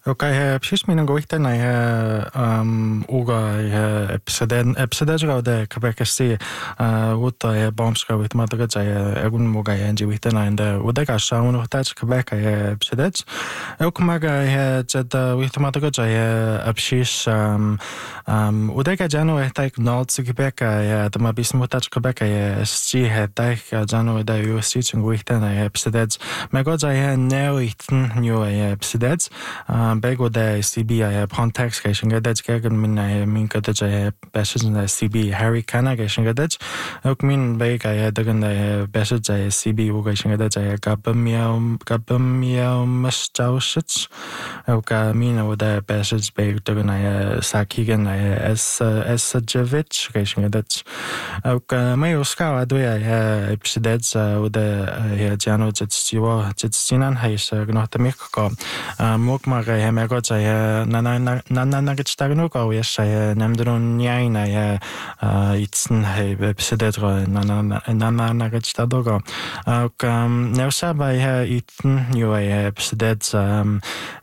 Okay, precies mijn goeie na uga episodero de kabekasti uta bombska with madriga egun moga enji with na and udega shaun utaj kabeka episodes elkumaga jed with madriga apshis udega jano etak nod kabeka the mabis mutaj kabeka sti hetak jano da usi with na episodes megoja neo itin new episodes Bego de CB Pontex Geshingadej Gagan min Gadej Beshes in the CB Harry Kana Geshingadej Okmin Beg I dagan the Beshes CB Ugashingadej Gabamio Mustaushits Oka Mina with the Beshes Beg dagan Sakigan Esajevich Geshingadej Oka Mayoska Adway Episodes with the Jano Jitsinan Hays Gnotamiko Mokmar Megoja Nanagitagnuko, yes, Namdron Yaina, Itsen Episodetra, Nanagitadogo. Neusaba eaten you episodes and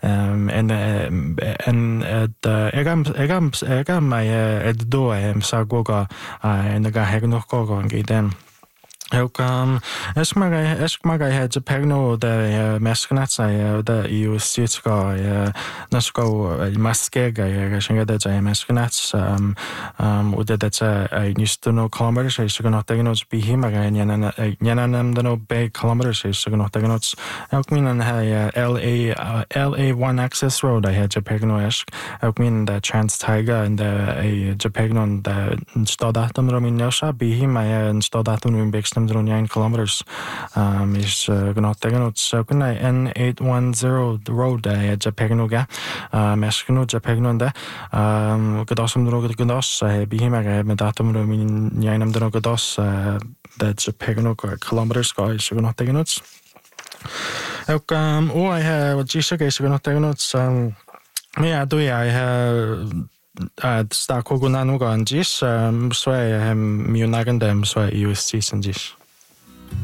Egam my Eddo Sagoga and the Gahegnokogo and Giden. Eskmaga had Japagno the Meskanats the EU Sitsko Nasko Maskega Shingadej Meskanats would that I used to know kilometers I should not take notes be him again Yananam the no big kilometers I should not take notes Elkmin and LA1 access road I had Japagno Esk Elkmin the Trans Tiger and a Japagnon the Stodatum Romin Yosha be him I installed that on big 9 kilometers is gonna take notes so can I N810 the road Japagnoga Meskano Japagnonda Godosum Rogodos Bihimaga Medatum Romin Yanam Drogodos that Japagno kilometers guys so gonna take notes I have Jisha is gonna take notes yeah do I have Stakogunanuga and Jis so I am Munagan them so I use season Jis